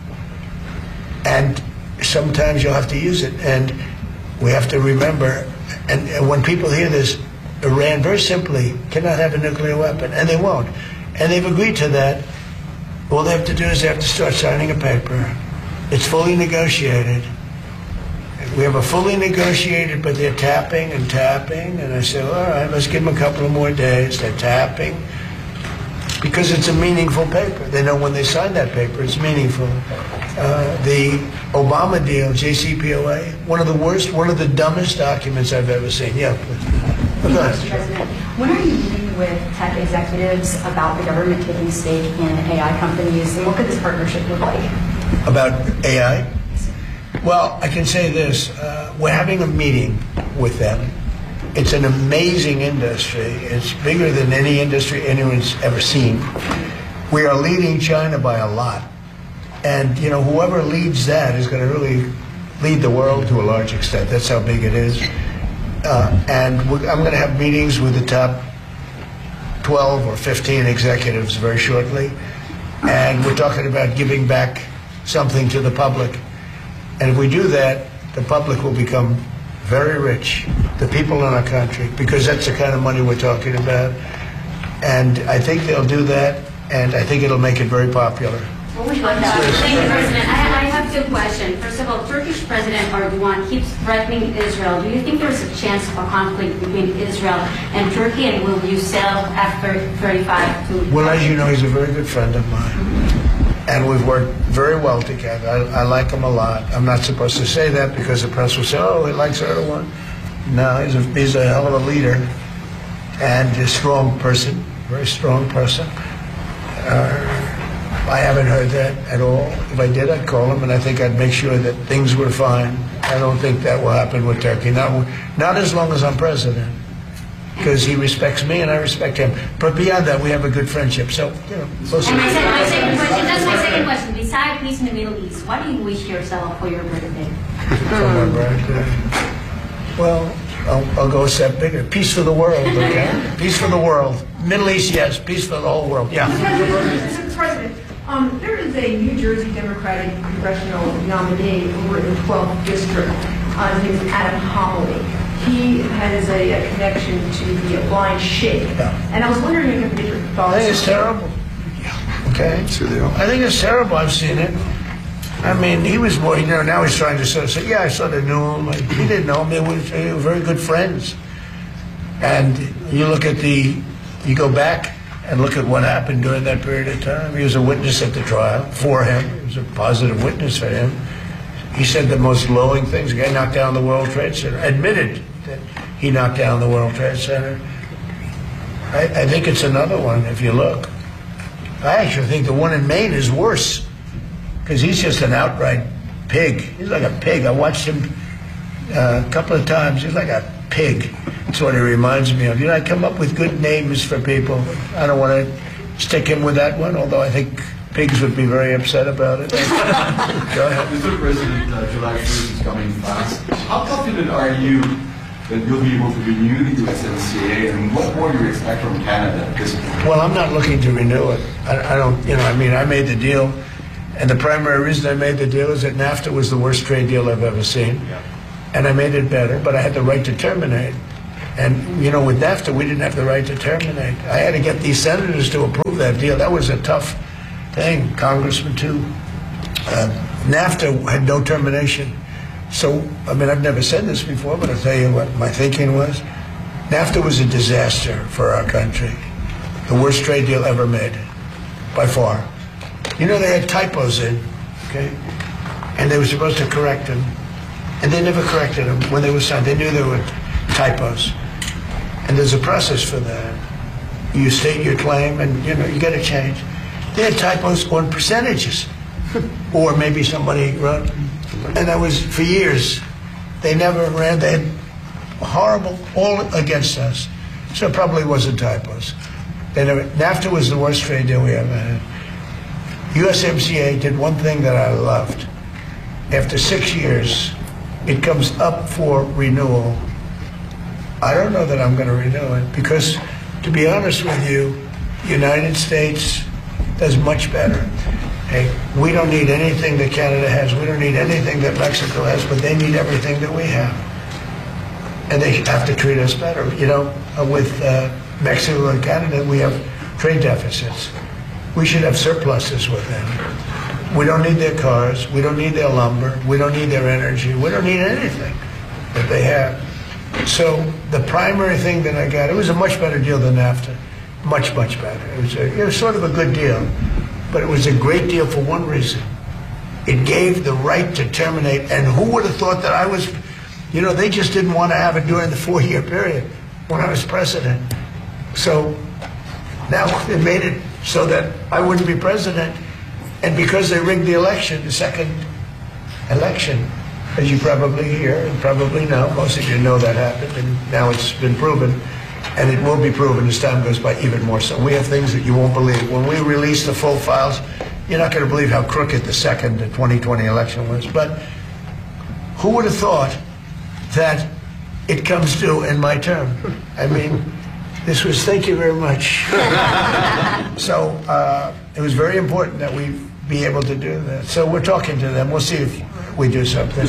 and sometimes you'll have to use it. And we have to remember, and, and when people hear this, Iran very simply cannot have a nuclear weapon, and they won't. And they've agreed to that. All they have to do is they have to start signing a paper. It's fully negotiated. We have a fully negotiated, but they're tapping and tapping. And I said, all right, let's give them a couple of more days. They're tapping. Because it's a meaningful paper. They know when they sign that paper, it's meaningful. Uh, the Obama deal, J C P O A, one of the worst, one of the dumbest documents I've ever seen. Yeah, please. Go ahead. Mister President, when are you meeting with tech executives about the government taking stake in A I companies, and what could this partnership look like? About A I? Well, I can say this. Uh, we're having a meeting with them. It's an amazing industry. It's bigger than any industry anyone's ever seen. We are leading China by a lot. And, you know, whoever leads that is going to really lead the world to a large extent. That's how big it is. Uh, and we're, I'm going to have meetings with the top twelve or fifteen executives very shortly. And we're talking about giving back something to the public. And if we do that, the public will become very rich, the people in our country, because that's the kind of money we're talking about. And I think they'll do that, and I think it'll make it very popular. Well, we love that. Thank you, President. I, I have two questions. First of all, Turkish President Erdogan keeps threatening Israel. Do you think there's a chance of a conflict between Israel and Turkey, and will you sell F thirty-five to... Well, as you know, he's a very good friend of mine. Mm-hmm. And we've worked very well together. I, I like him a lot. I'm not supposed to say that because the press will say, oh, he likes Erdogan. No, he's a, he's a hell of a leader and a strong person, very strong person. Uh, I haven't heard that at all. If I did, I'd call him, and I think I'd make sure that things were fine. I don't think that will happen with Turkey. Not, not as long as I'm president, because he respects me and I respect him. But beyond that, we have a good friendship. So, you know, we'll see. And my, second, my second question, that's my second question. Besides peace in the Middle East, what do you wish yourself for your birthday? For my birthday? Well, I'll, I'll go a step bigger. Peace for the world, okay? Peace for the world. Middle East, yes. Peace for the whole world. Yeah. Mister President, um, there is a New Jersey Democratic congressional nominee over in the twelfth District. Uh, his name is Adam Homily. He has a, a connection to the blind sheik. Yeah. And I was wondering if you could get your thoughts. I think it's terrible. Okay? I think it's terrible. I've seen it. I mean, he was more, you know, now he's trying to sort of say, yeah, I sort of knew him. Like, he didn't know him. They were, they were very good friends. And you look at the, you go back and look at what happened during that period of time. He was a witness at the trial for him. He was a positive witness for him. He said the most glowing things. The guy knocked down the World Trade Center, admitted that he knocked down the World Trade Center. I, I think it's another one, if you look. I actually think the one in Maine is worse, because he's just an outright pig. He's like a pig. I watched him uh, a couple of times. He's like a pig. That's what he reminds me of. You know, I come up with good names for people. I don't want to stick him with that one, although I think pigs would be very upset about it. Go ahead. Mister President, uh, July first is coming fast. How confident are you that you'll be able to renew the U S M C A, and what more do you expect from Canada at this point? Well, I'm not looking to renew it. I, I don't, you know, I mean, I made the deal, and the primary reason I made the deal is that NAFTA was the worst trade deal I've ever seen. Yeah. And I made it better, but I had the right to terminate. And, you know, with NAFTA, we didn't have the right to terminate. I had to get these senators to approve that deal. That was a tough thing, Congressman, too. Uh, NAFTA had no termination. So, I mean, I've never said this before, but I'll tell you what my thinking was. NAFTA was a disaster for our country. The worst trade deal ever made, by far. You know, they had typos in, okay? And they were supposed to correct them. And they never corrected them when they were signed. They knew there were typos. And there's a process for that. You state your claim, and, you know, you got to change. They had typos on percentages. Or maybe somebody wrote, and that was for years. They never ran, they had horrible, all against us. So it probably wasn't typos. They never, NAFTA was the worst trade deal we ever had. U S M C A did one thing that I loved. After six years, it comes up for renewal. I don't know that I'm going to renew it because, to be honest with you, United States does much better. Hey, we don't need anything that Canada has. We don't need anything that Mexico has, but they need everything that we have. And they have to treat us better. You know, with uh, Mexico and Canada, we have trade deficits. We should have surpluses with them. We don't need their cars. We don't need their lumber. We don't need their energy. We don't need anything that they have. So the primary thing that I got, it was a much better deal than NAFTA. Much, much better. It was, a, it was sort of a good deal. But it was a great deal for one reason. It gave the right to terminate. And who would have thought that I was, you know, they just didn't want to have it during the four-year period when I was president. So now it made it so that I wouldn't be president. And because they rigged the election, the second election, as you probably hear and probably know, most of you know that happened, and now it's been proven. And it will be proven as time goes by even more so. We have things that you won't believe. When we release the full files, you're not going to believe how crooked the second the twenty twenty election was. But who would have thought that it comes due in my term? I mean, this was, thank you very much. So uh, it was very important that we be able to do that. So we're talking to them. We'll see if we do something.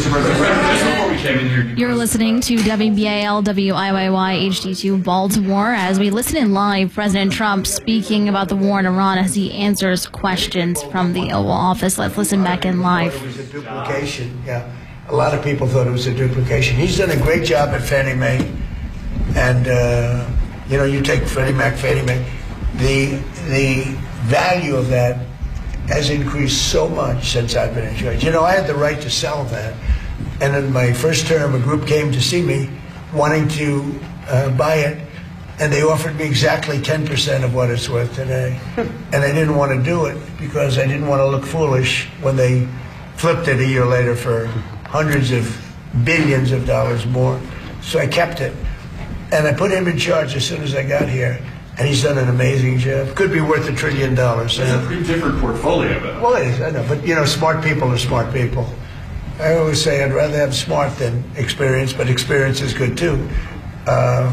You're listening to W B A L W I Y Y H D two Baltimore as we listen in live President Trump speaking about the war in Iran as he answers questions from the Oval Office. Let's listen back in live. It was a duplication, yeah. A lot of people thought it was a duplication. He's done a great job at Fannie Mae. And, uh, you know, you take Freddie Mac, Fannie Mae. The, the value of that has increased so much since I've been in charge. You know, I had the right to sell that. And in my first term, a group came to see me wanting to uh, buy it, and they offered me exactly ten percent of what it's worth today. And I didn't want to do it because I didn't want to look foolish when they flipped it a year later for hundreds of billions of dollars more. So I kept it. And I put him in charge as soon as I got here. And he's done an amazing job. Could be worth a trillion dollars. It's a pretty different portfolio, though. Well, it is, I know. But, you know, smart people are smart people. I always say I'd rather have smart than experience, but experience is good, too. Uh,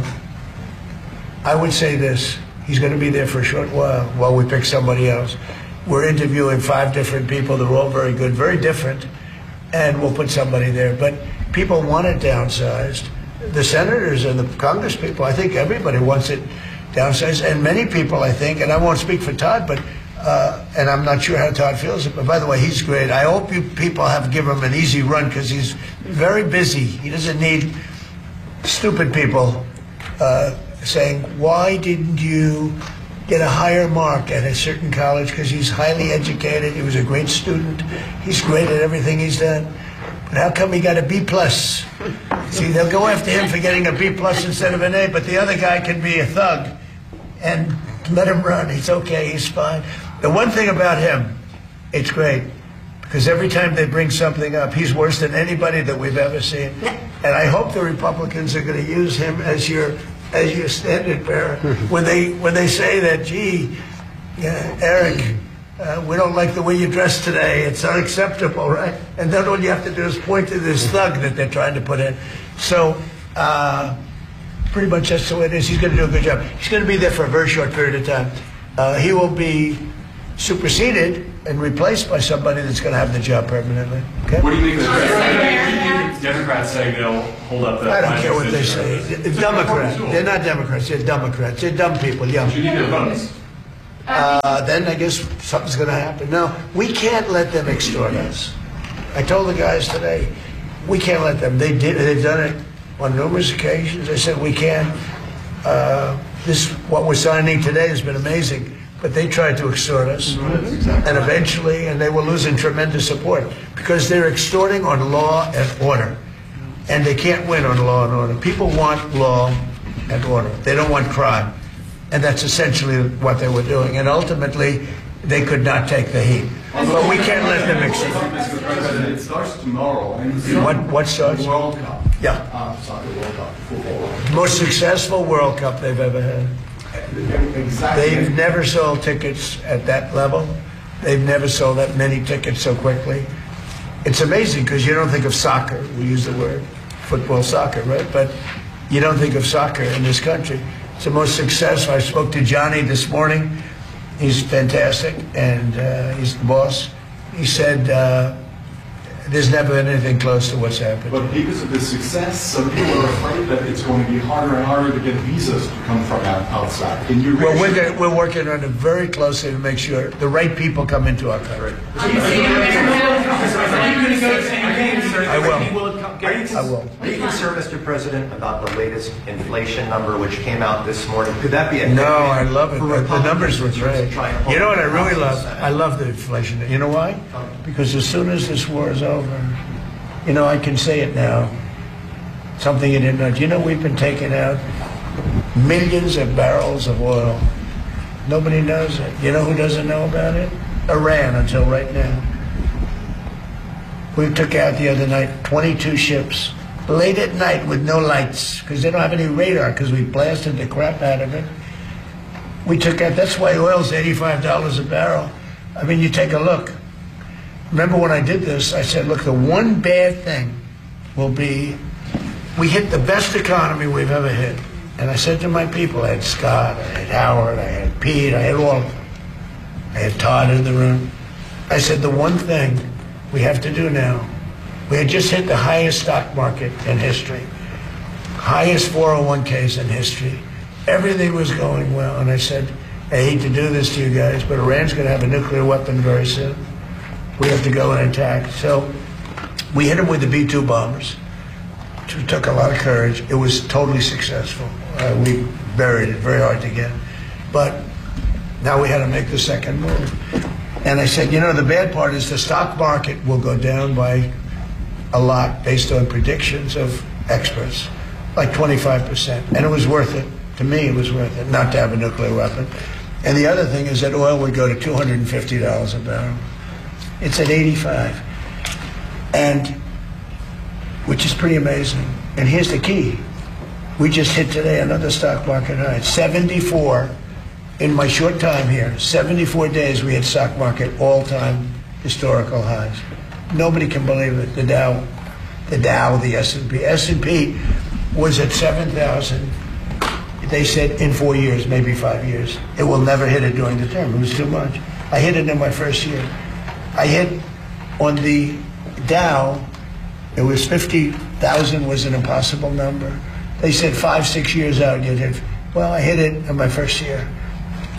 I would say this. He's going to be there for a short while while we pick somebody else. We're interviewing five different people. They're all very good, very different. And we'll put somebody there. But people want it downsized. The senators and the Congress people, I think everybody wants it downsized, and many people, I think, and I won't speak for Todd, but Uh, and I'm not sure how Todd feels. But by the way, he's great. I hope you people have given him an easy run because he's very busy. He doesn't need stupid people uh, saying, why didn't you get a higher mark at a certain college? Because he's highly educated. He was a great student. He's great at everything he's done. But how come he got a B plus? See, they'll go after him for getting a B plus instead of an A, but the other guy can be a thug and let him run. He's okay. He's fine. The one thing about him, it's great, because every time they bring something up, he's worse than anybody that we've ever seen. And I hope the Republicans are going to use him as your as your standard bearer when they when they say that, gee, yeah, Eric, uh, we don't like the way you dress today. It's unacceptable, right? And then all you have to do is point to this thug that they're trying to put in. So uh, pretty much that's the way it is. He's going to do a good job. He's going to be there for a very short period of time. Uh, he will be superseded and replaced by somebody that's going to have the job permanently. Okay? What do you think of the Democrats saying they'll hold up the... I don't care what they say. It's Democrats. They're not Democrats. They're Democrats. They're dumb people, yeah. You need their votes. Uh, then I guess something's going to happen. No, we can't let them extort us. I told the guys today, we can't let them. They did. They've done it on numerous occasions. I said we can't. Uh, this what we're signing today has been amazing, but they tried to extort us, and eventually, and they were losing tremendous support because they're extorting on law and order, and they can't win on law and order. People want law and order. They don't want crime, and that's essentially what they were doing. And ultimately, they could not take the heat. But we can't let them extort. Mister President, it starts tomorrow. And what what starts? The World Cup. Yeah. Uh, soccer World Cup, football. Most successful World Cup they've ever had. Exactly. They've never sold tickets at that level. They've never sold that many tickets so quickly. It's amazing because you don't think of soccer. We use the word football, soccer, right? But you don't think of soccer in this country. It's the most successful. I spoke to Johnny this morning. He's fantastic, and uh, he's the boss. He said uh, there's never been anything close to what's happened. But because of the success, some people are afraid that it's going to be harder and harder to get visas to come from outside. Can you well, we're, gonna, we're working on it very closely to make sure the right people come into our country. Are you going to go to any games? I will. Are you, I will. Are you concerned, Mister President, about the latest inflation number which came out this morning? Could that be a no? I love it. The, the numbers were great. You know what I really love? I love the inflation. You know why? Because as soon as this war is over, you know, I can say it now. Something you didn't know. Do you know we've been taking out millions of barrels of oil? Nobody knows it. You know who doesn't know about it? Iran, until right now. We took out the other night twenty-two ships late at night with no lights because they don't have any radar because we blasted the crap out of it. We took out, that's why oil's eighty-five dollars a barrel. I mean, you take a look. Remember when I did this, I said, look, the one bad thing will be we hit the best economy we've ever hit. And I said to my people, I had Scott, I had Howard, I had Pete, I had all of them. I had Todd in the room. I said, the one thing we have to do now, we had just hit the highest stock market in history, highest four oh one Ks in history. Everything was going well. And I said, I hate to do this to you guys, but Iran's going to have a nuclear weapon very soon. We have to go and attack. So we hit them with the B two bombers. It took a lot of courage. It was totally successful. Uh, we buried it, very hard to get. But now we had to make the second move. And I said, you know, the bad part is the stock market will go down by a lot based on predictions of experts, like twenty-five percent. And it was worth it. To me, it was worth it not to have a nuclear weapon. And the other thing is that oil would go to two hundred fifty dollars a barrel. It's at eighty-five, and which is pretty amazing. And here's the key. We just hit today another stock market high, seventy-four. In my short time here, seventy-four days we had stock market all-time historical highs. Nobody can believe it. The Dow, the Dow, the S and P. S and P was at seven thousand. They said in four years, maybe five years. It will never hit it during the term. It was too much. I hit it in my first year. I hit on the Dow, it was fifty thousand was an impossible number. They said five, six years out, you'd hit. Well, I hit it in my first year.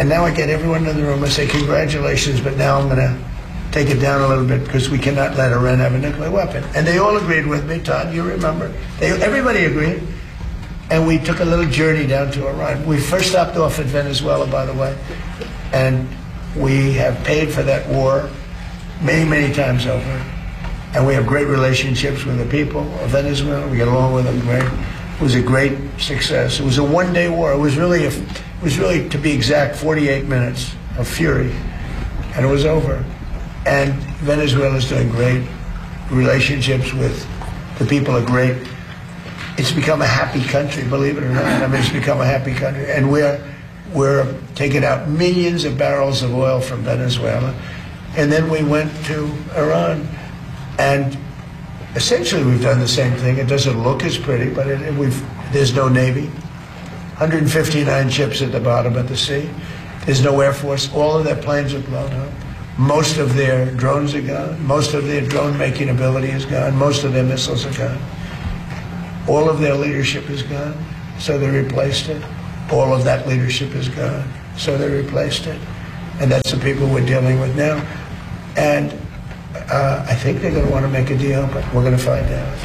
And now I get everyone in the room. I say, congratulations, but now I'm going to take it down a little bit because we cannot let Iran have a nuclear weapon. And they all agreed with me, Todd, you remember. They, everybody agreed. And we took a little journey down to Iran. We first stopped off at Venezuela, by the way. And we have paid for that war many, many times over. And we have great relationships with the people of Venezuela. We get along with them great. It was a great success. It was a one-day war. It was really, a, it was really, to be exact, forty-eight minutes of fury, and it was over. And Venezuela is doing great. Relationships with the people are great. It's become a happy country, believe it or not. I mean, it's become a happy country, and we're we're taking out millions of barrels of oil from Venezuela, and then we went to Iran, and essentially we've done the same thing. It doesn't look as pretty, but it, it, we've there's no Navy, one hundred fifty-nine ships at the bottom of the sea. There's no Air Force. All of their planes are blown up. Most of their drones are gone. Most of their drone-making ability is gone. Most of their missiles are gone. All of their leadership is gone, so they replaced it. All of that leadership is gone, so they replaced it. And that's the people we're dealing with now. And uh, I think they're going to want to make a deal, but we're going to find out.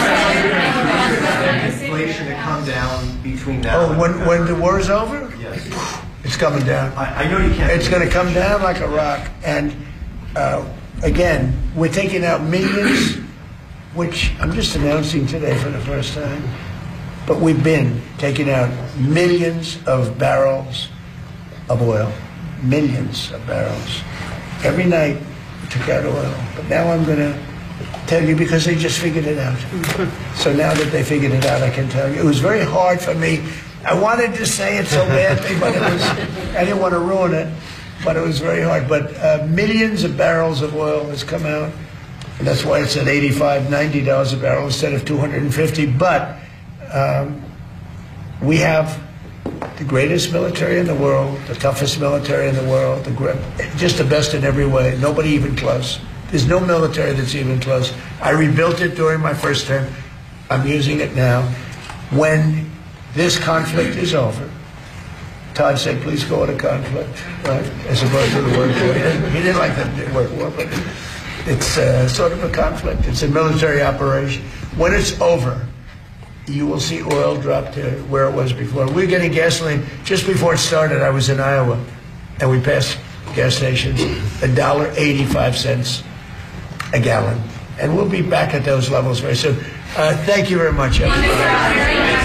Inflation to come down between now Oh, and when, when the war is over? Yes. It's coming down. I, I know you can't. It's going to come down like a rock. And uh, again, we're taking out millions, which I'm just announcing today for the first time. But we've been taking out millions of barrels of oil. Millions of barrels. Every night we took out oil. But now I'm going to tell you because they just figured it out. So now that they figured it out, I can tell you. It was very hard for me. I wanted to say it so badly, but it was, I didn't want to ruin it, but it was very hard. But uh, millions of barrels of oil has come out, and that's why it's at eighty-five, ninety dollars a barrel instead of two hundred fifty. But um, we have the greatest military in the world, the toughest military in the world, the, just the best in every way. Nobody even close. There's no military that's even close. I rebuilt it during my first term. I'm using it now. When this conflict is over, Todd said, please go to conflict, right? As opposed to the word war. He didn't, he didn't like the word war, but it's uh, sort of a conflict. It's a military operation. When it's over, you will see oil drop to where it was before. We were getting gasoline. Just before it started, I was in Iowa, and we passed gas stations, one dollar and eighty-five cents a gallon. And we'll be back at those levels very soon. Uh, thank you very much, everybody.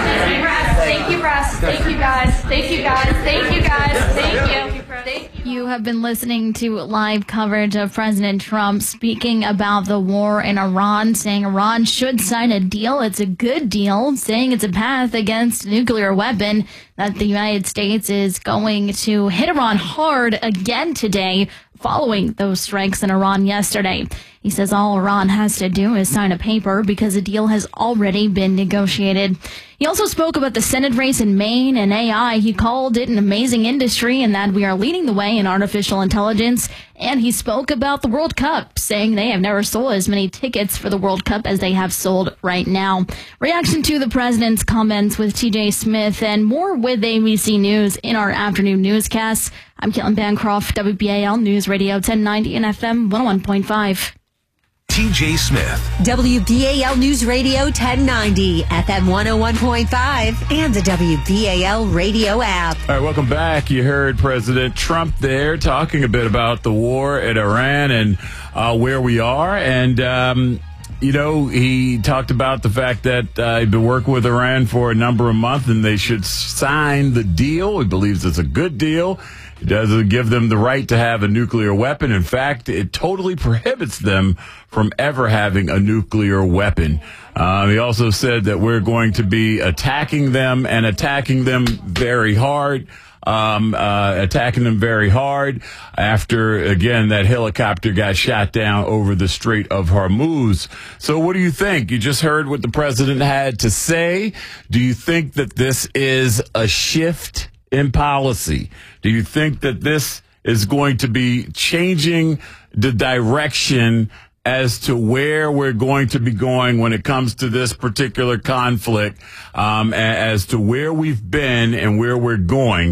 Thank you, Russ. Thank you, guys. Thank you, guys. Thank you, guys. Thank you. Thank you. You have been listening to live coverage of President Trump speaking about the war in Iran, saying Iran should sign a deal. It's a good deal, saying it's a path against a nuclear weapon, that the United States is going to hit Iran hard again today, following those strikes in Iran yesterday. He says all Iran has to do is sign a paper because a deal has already been negotiated. He also spoke about the Senate race in Maine and A I. He called it an amazing industry and that we are leading the way in artificial intelligence. And he spoke about the World Cup, saying they have never sold as many tickets for the World Cup as they have sold right now. Reaction to the president's comments with T J Smith and more with A B C News in our afternoon newscasts. I'm Caitlin Bancroft, W B A L News Radio ten ninety and F M one oh one point five. T J Smith. W B A L News Radio ten ninety, F M one oh one point five, and the W B A L radio app. All right, welcome back. You heard President Trump there talking a bit about the war in Iran and uh, where we are. And, um, you know, he talked about the fact that uh, he'd been working with Iran for a number of months and they should sign the deal. He believes it's a good deal. It doesn't give them the right to have a nuclear weapon. In fact, it totally prohibits them from ever having a nuclear weapon. Uh, he also said that we're going to be attacking them and attacking them very hard. Um, uh, attacking them very hard after, again, that helicopter got shot down over the Strait of Hormuz. So what do you think? You just heard what the president had to say. Do you think that this is a shift in policy? Do you think that this is going to be changing the direction as to where we're going to be going when it comes to this particular conflict, um, as to where we've been and where we're going?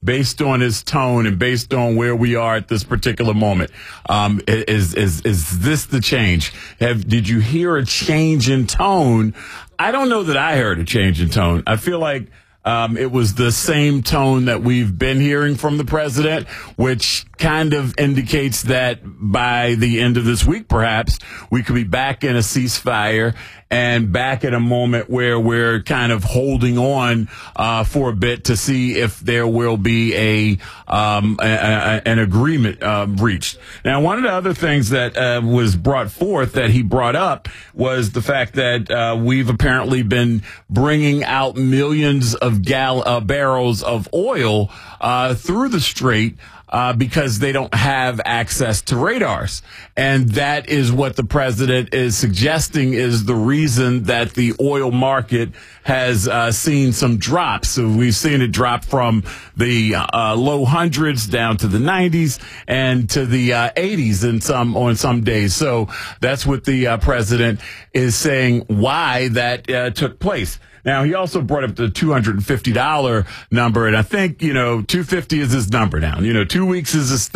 based on his tone and based on where we are at this particular moment. Um, is is is this the change? Have did you hear a change in tone? I don't know that I heard a change in tone. I feel like Um, it was the same tone that we've been hearing from the president, which kind of indicates that by the end of this week, perhaps, we could be back in a ceasefire and back in a moment where we're kind of holding on uh, for a bit to see if there will be a, um, a, a an agreement uh, reached. Now, one of the other things that uh, was brought forth that he brought up was the fact that uh, we've apparently been bringing out millions of gal uh, barrels of oil uh, through the strait uh, because they don't have access to radars. And that is what the president is suggesting is the reason that the oil market has uh, seen some drops. So we've seen it drop from the uh, low hundreds down to the nineties and to the uh, eighties in some on some days. So that's what the uh, president is saying why that uh, took place. Now, he also brought up the two hundred fifty dollars number, and I think, you know, two hundred fifty dollars is his number now. You know, two weeks is a